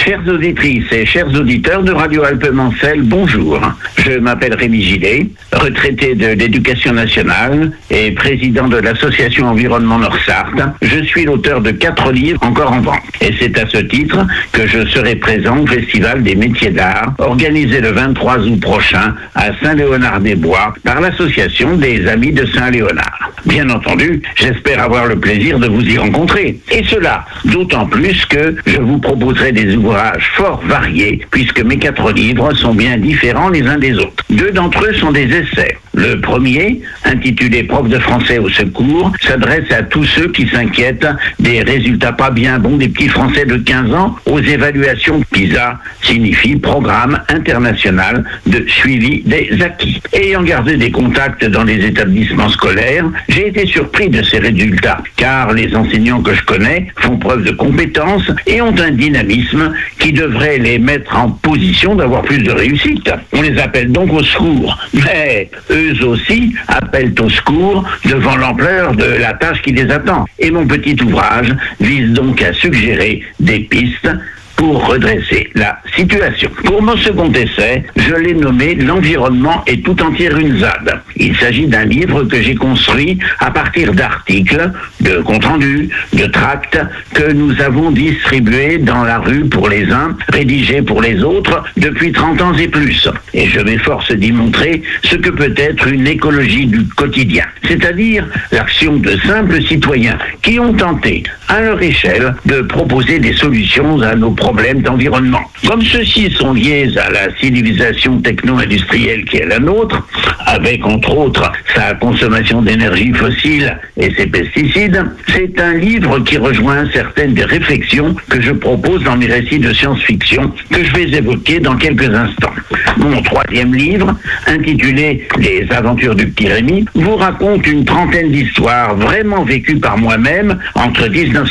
Chères auditrices et chers auditeurs de Radio Alpes-Mancel, bonjour. Je m'appelle Rémi Gillet, retraité de l'Éducation nationale et président de l'association Environnement Nord-Sarthe. Je suis l'auteur de 4 livres encore en vente. Et c'est à ce titre que je serai présent au Festival des métiers d'art, organisé le 23 août prochain à Saint-Léonard-des-Bois par l'association des Amis de Saint-Léonard. Bien entendu, j'espère avoir le plaisir de vous y rencontrer. Et cela d'autant plus que je vous proposerai des ouvrages fort variés, puisque mes 4 livres sont bien différents les uns des autres. 2 d'entre eux sont des essais. Le premier, intitulé Prof de français au secours, s'adresse à tous ceux qui s'inquiètent des résultats pas bien bons des petits Français de 15 ans aux évaluations PISA, signifie Programme international de suivi des acquis. Ayant gardé des contacts dans les établissements scolaires, j'ai été surpris de ces résultats, car les enseignants que je connais font preuve de compétences et ont un dynamisme qui devrait les mettre en position d'avoir plus de réussite. On les appelle donc au secours, mais eux aussi appellent au secours devant l'ampleur de la tâche qui les attend. Et mon petit ouvrage vise donc à suggérer des pistes pour redresser la situation. Pour mon second essai, je l'ai nommé « L'environnement est tout entier une ZAD ». Il s'agit d'un livre que j'ai construit à partir d'articles, de comptes rendus, de tracts que nous avons distribués dans la rue pour les uns, rédigés pour les autres depuis 30 ans et plus. Et je m'efforce d'y montrer ce que peut être une écologie du quotidien, c'est-à-dire l'action de simples citoyens qui ont tenté, à leur échelle, de proposer des solutions à nos problèmes d'environnement. Comme ceux-ci sont liés à la civilisation techno-industrielle qui est la nôtre, avec entre autres sa consommation d'énergie fossile et ses pesticides, c'est un livre qui rejoint certaines des réflexions que je propose dans mes récits de science-fiction que je vais évoquer dans quelques instants. Mon 3e livre, intitulé Les aventures du petit Rémi, vous raconte une trentaine d'histoires vraiment vécues par moi-même entre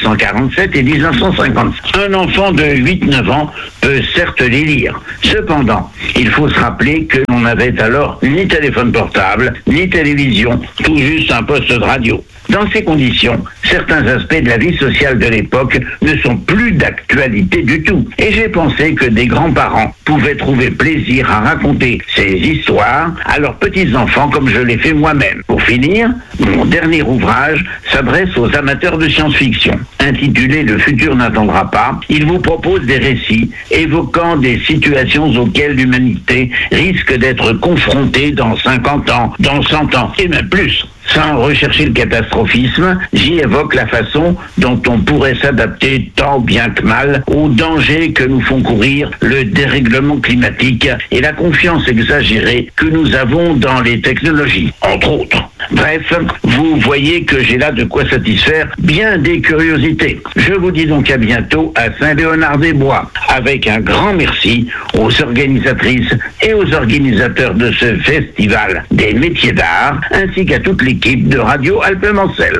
1947 et 1950. Un enfant de 8-9 ans peut certes les lire. Cependant, il faut se rappeler que l'on n'avait alors ni téléphone portable, ni télévision, tout juste un poste de radio. Dans ces conditions, certains aspects de la vie sociale de l'époque ne sont plus d'actualité du tout. Et j'ai pensé que des grands-parents pouvaient trouver plaisir à raconter ces histoires à leurs petits-enfants comme je l'ai fait moi-même. Pour finir, mon dernier ouvrage s'adresse aux amateurs de science-fiction. Intitulé « Le futur n'attendra pas », il vous propose des récits évoquant des situations auxquelles l'humanité risque d'être confrontée dans 50 ans, dans 100 ans et même plus. Sans rechercher le catastrophisme, j'y évoque la façon dont on pourrait s'adapter tant bien que mal aux dangers que nous font courir le dérèglement climatique et la confiance exagérée que nous avons dans les technologies, entre autres. Bref, vous voyez que j'ai là de quoi satisfaire bien des curiosités. Je vous dis donc à bientôt à Saint-Léonard-des-Bois, avec un grand merci aux organisatrices et aux organisateurs de ce festival des métiers d'art, ainsi qu'à toute l'équipe de Radio Alpes-Mancel.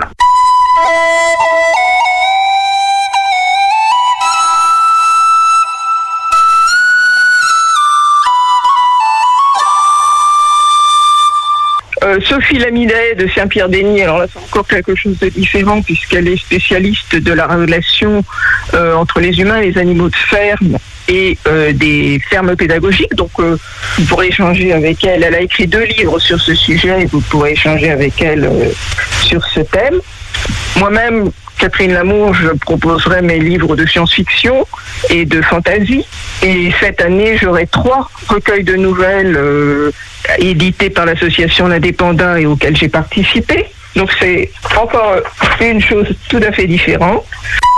Sophie Lamidet de Saint-Pierre-d'Enny, alors là c'est encore quelque chose de différent puisqu'elle est spécialiste de la relation entre les humains et les animaux de ferme et des fermes pédagogiques, donc vous pourrez échanger avec elle. Elle a écrit 2 livres sur ce sujet et vous pourrez échanger avec elle sur ce thème. Moi-même, Catherine Lamour, je proposerai mes livres de science-fiction et de fantasy. Et cette année, j'aurai 3 recueils de nouvelles édités par l'association L'Indépendant et auxquels j'ai participé. Donc c'est encore une chose tout à fait différente.